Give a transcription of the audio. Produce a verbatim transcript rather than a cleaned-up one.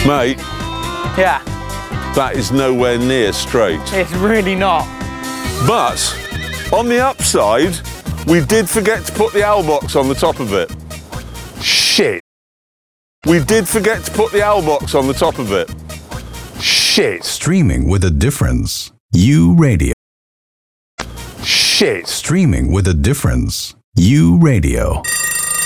Mate, Yeah, that is nowhere near straight. it's really not. But, on the upside, we did forget to put the owl box on the top of it. Shit. We did forget to put the owl box on the top of it. Shit. Streaming with a difference. U Radio. Shit. Streaming with a difference. U Radio.